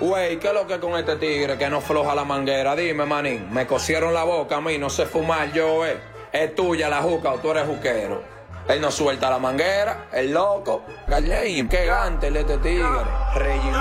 Güey, ¿qué es lo que con este tigre que no floja la manguera? Dime, manín, me cosieron la boca a mí, no sé fumar yo, Es tuya la juca o tú eres juquero. Él no suelta la manguera, el loco. Gallín, qué gante este tigre. Rey